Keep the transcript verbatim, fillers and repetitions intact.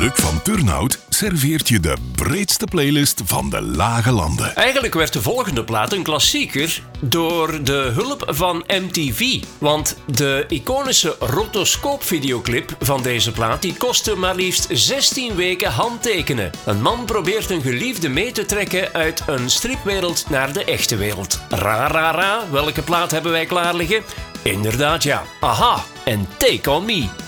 Luc van Turnhout serveert je de breedste playlist van de Lage Landen. Eigenlijk werd de volgende plaat een klassieker door de hulp van M T V. Want de iconische rotoscoop-videoclip van deze plaat die kostte maar liefst zestien weken handtekenen. Een man probeert een geliefde mee te trekken uit een stripwereld naar de echte wereld. Ra, ra, ra, welke plaat hebben wij klaar liggen? Inderdaad ja. Aha, en Take On Me.